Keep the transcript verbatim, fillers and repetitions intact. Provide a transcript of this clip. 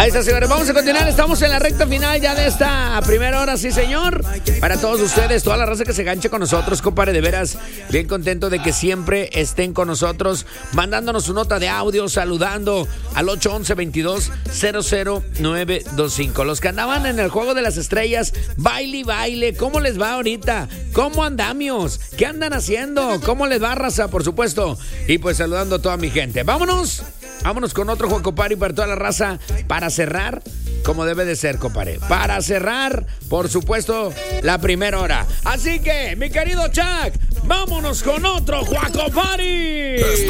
Ahí está, señores. Vamos a continuar. Estamos en la recta final ya de esta primera hora, sí, señor. Para todos ustedes, toda la raza que se ganche con nosotros, compadre, de veras, bien contento de que siempre estén con nosotros, mandándonos su nota de audio, saludando al ocho once, veintidós, cero cero nueve dos cinco. Los que andaban en el juego de las estrellas, baile y baile, ¿cómo les va ahorita? ¿Cómo andamios? ¿Qué andan haciendo? ¿Cómo les va, raza? Por supuesto. Y pues saludando a toda mi gente. Vámonos. Vámonos con otro Juaco Party para toda la raza. Para cerrar, como debe de ser, compadre. Para cerrar, por supuesto, la primera hora. Así que, mi querido Chuck, vámonos con otro Juaco Party.